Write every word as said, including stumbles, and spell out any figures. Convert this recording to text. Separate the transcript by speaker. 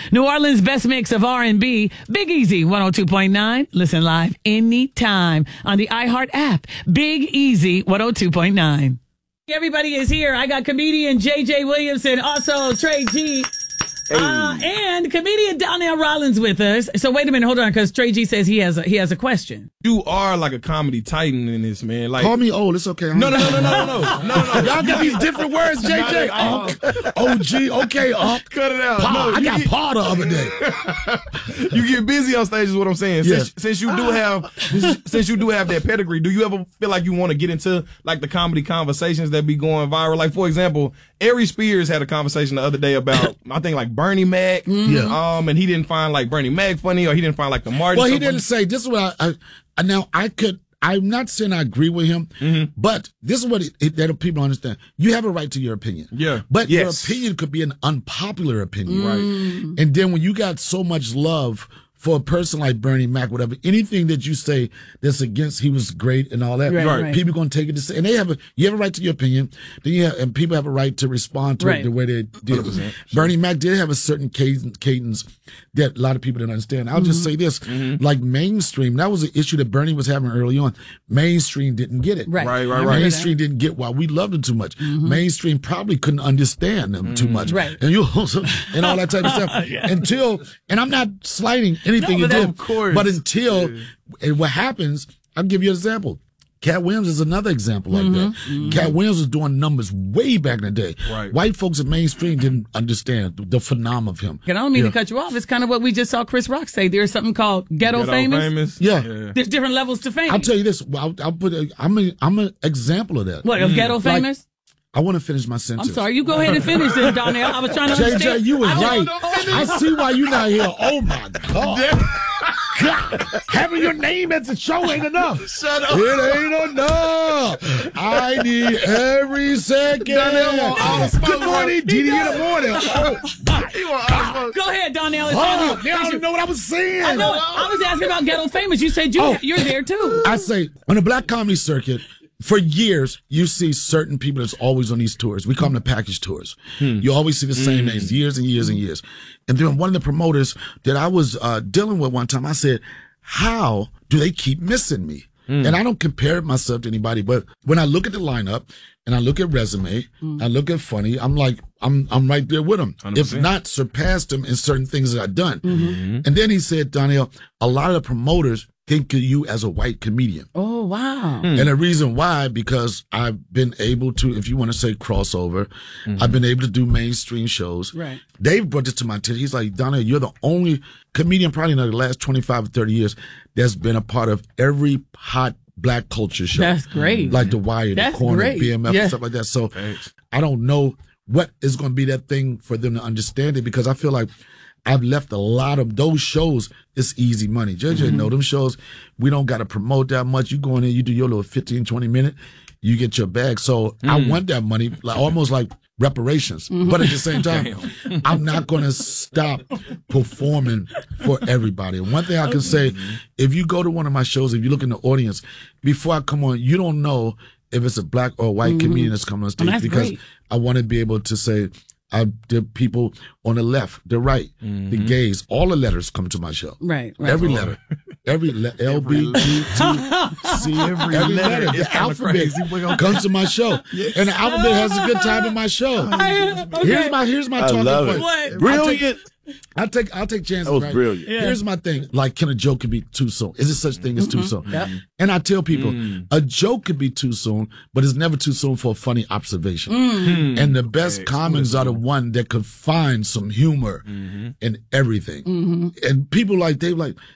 Speaker 1: New Orleans' best mix of R and B, Big Easy one oh two point nine. Listen live anytime on the iHeart app. Big Easy one oh two point nine. Everybody is here. I got comedian J J Williamson, also Trey G. Hey. Uh, and comedian Donnell Rollins with us. So wait a minute, hold on, because Trey G says he has a, he has a question.
Speaker 2: You are like a comedy titan in this, man. Like,
Speaker 3: call me old. It's okay.
Speaker 2: No, no, no, no, no, no, no, no, no.
Speaker 3: Y'all got these different words, J J. Unk, O G, okay, Unk.
Speaker 2: Cut it out.
Speaker 3: Pa,
Speaker 2: No,
Speaker 3: I
Speaker 2: you
Speaker 3: got
Speaker 2: get,
Speaker 3: Pa the other day.
Speaker 2: You get busy on stage is what I'm saying. Since,
Speaker 3: Yeah.
Speaker 2: since you do have, since you do have that pedigree, do you ever feel like you want to get into like the comedy conversations that be going viral? Like, for example, Ari Spears had a conversation the other day about, I think like Bernie Mac.
Speaker 3: Yeah.
Speaker 2: Um, and he didn't find like Bernie Mac funny, or he didn't find like the Martin.
Speaker 3: Well, he
Speaker 2: so
Speaker 3: didn't
Speaker 2: funny.
Speaker 3: say, this is what I, I, now I could, I'm not saying I agree with him,
Speaker 2: Mm-hmm.
Speaker 3: but this is what it, it, that people understand. You have a right to your opinion.
Speaker 2: Yeah.
Speaker 3: But
Speaker 2: Yes.
Speaker 3: your opinion could be an unpopular opinion.
Speaker 2: Right.
Speaker 3: And then when you got so much love for a person like Bernie Mac, whatever, anything that you say that's against, he was great and all that,
Speaker 1: Right, right.
Speaker 3: people going to take it to say, and they have a, you have a right to your opinion, then you have, and people have a right to respond to
Speaker 1: Right.
Speaker 3: it the way they did.
Speaker 2: one hundred percent.
Speaker 3: Bernie Mac did have a certain cadence, cadence that a lot of people didn't understand. I'll just say this, like mainstream, that was an issue that Bernie was having early on. Mainstream didn't get it.
Speaker 1: Right.
Speaker 2: Right, right, right.
Speaker 3: Mainstream didn't get why we loved him too much. Mainstream probably couldn't understand him too much.
Speaker 1: Right.
Speaker 3: And you and all that type of stuff. Until, and I'm not slighting anything
Speaker 1: No,
Speaker 3: you
Speaker 1: but
Speaker 3: did,
Speaker 2: of course.
Speaker 3: but until, and what happens, I'll give you an example. Cat Williams is another example like that. Cat Williams was doing numbers way back in the day.
Speaker 2: Right.
Speaker 3: White folks in mainstream didn't understand the, the phenomenon of him.
Speaker 1: And I don't mean
Speaker 3: Yeah.
Speaker 1: to cut you off. It's kind of what we just saw Chris Rock say. There's something called ghetto,
Speaker 2: Ghetto
Speaker 1: famous.
Speaker 2: famous.
Speaker 3: Yeah.
Speaker 1: There's different levels to fame.
Speaker 3: I'll tell you this. I'll, I'll put. A, I'm a, I'm an example of that.
Speaker 1: What, of ghetto
Speaker 3: Like,
Speaker 1: famous?
Speaker 3: I want to finish my sentence.
Speaker 1: I'm sorry. You go ahead and finish this, Donnell. I was trying to
Speaker 3: J J,
Speaker 1: understand.
Speaker 3: you was
Speaker 1: I
Speaker 3: right.
Speaker 1: don't-
Speaker 3: I see why you're not here. Oh my God. God. Having your name at the show ain't enough.
Speaker 2: Shut up.
Speaker 3: It ain't enough. I need every second. Good morning, D D in the morning. Oh,
Speaker 1: Go ahead, Donnell. It's
Speaker 3: oh,
Speaker 1: on you.
Speaker 3: now I
Speaker 1: It's
Speaker 3: don't
Speaker 1: your-
Speaker 3: know what I was saying.
Speaker 1: I know. I was asking about ghetto famous. You said you,
Speaker 3: Oh.
Speaker 1: you're there too.
Speaker 3: I say, on the black comedy circuit, for years, you see certain people that's always on these tours. We call them the package tours. You always see the same names, years and years and years. And then one of the promoters that I was uh, dealing with one time, I said, how do they keep missing me? And I don't compare myself to anybody, but when I look at the lineup and I look at resume, I look at funny, I'm like, I'm I'm right there with them.
Speaker 2: one hundred percent.
Speaker 3: If not, surpassed them in certain things that I've done. And then he said, Donnell, a lot of the promoters think of you as a white comedian.
Speaker 1: Oh, wow.
Speaker 3: And the reason why, because I've been able to, if you want to say crossover, I've been able to do mainstream shows.
Speaker 1: Right.
Speaker 3: Dave brought this to my attention. He's like, Donna, you're the only comedian probably in the last twenty-five or thirty years that's been a part of every hot black culture show.
Speaker 1: That's great.
Speaker 3: Like The Wire,
Speaker 1: That's
Speaker 3: The Corner,
Speaker 1: great.
Speaker 3: B M F,
Speaker 1: Yeah.
Speaker 3: and stuff like that. So
Speaker 2: Thanks.
Speaker 3: I don't know what is going to be that thing for them to understand it, because I feel like I've left a lot of those shows. It's easy money. J J know them shows. We don't got to promote that much. You go in there, you do your little fifteen, twenty minute, you get your bag. So I want that money, like almost like reparations. But at the same time, I'm not going to stop performing for everybody. And one thing I can say, if you go to one of my shows, if you look in the audience, before I come on, you don't know if it's a black or white comedian that's coming on stage,
Speaker 1: that's
Speaker 3: because
Speaker 1: great.
Speaker 3: I want to be able to say, I, the people on the left, the right, the gays, all the letters come to my show.
Speaker 1: Right, right.
Speaker 3: Every letter. Every le- L, B, T, T, C, every,
Speaker 2: letter.
Speaker 3: letter.
Speaker 2: It's
Speaker 3: The
Speaker 2: kinda
Speaker 3: alphabet
Speaker 2: crazy. We're gonna-
Speaker 3: comes to my show. And the alphabet has a good time in my show.
Speaker 1: Okay.
Speaker 3: Here's my here's my
Speaker 4: I
Speaker 3: talking
Speaker 4: love
Speaker 3: point.
Speaker 4: it.
Speaker 1: What?
Speaker 4: Brilliant.
Speaker 3: I'll take I'll take chances.
Speaker 4: That was
Speaker 3: right?
Speaker 4: brilliant.
Speaker 1: Yeah.
Speaker 3: Here's my thing. Like, can a joke could be too soon? Is there such thing as too soon?
Speaker 1: Yep.
Speaker 3: And I tell people, a joke could be too soon, but it's never too soon for a funny observation. And the best comics are the one that could find some humor in everything. And people like Dave, like,